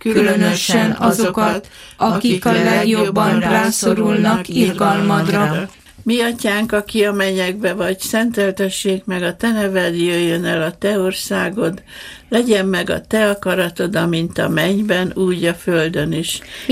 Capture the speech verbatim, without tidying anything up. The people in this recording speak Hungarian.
különösen azokat, akik a legjobban rászorulnak irgalmadra. Mi atyánk, aki a mennyekbe vagy, szenteltessék meg a te neved, jöjjön el a te országod, legyen meg a te akaratod, amint a mennyben, úgy a földön is.